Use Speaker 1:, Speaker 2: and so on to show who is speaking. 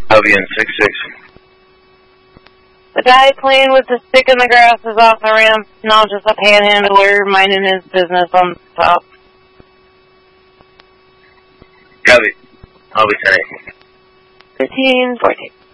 Speaker 1: I'll be in 6-6.
Speaker 2: The guy playing with the stick in the grass is off the ramp, not just a panhandler minding his business on top.
Speaker 1: Copy. I'll be 10-8.
Speaker 2: 15-14.